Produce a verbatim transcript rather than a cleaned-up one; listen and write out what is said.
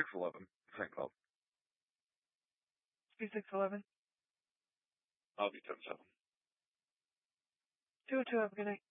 six eleven, Saint Cloud. Be six eleven. I'll be ten seven. two oh two, have a good night.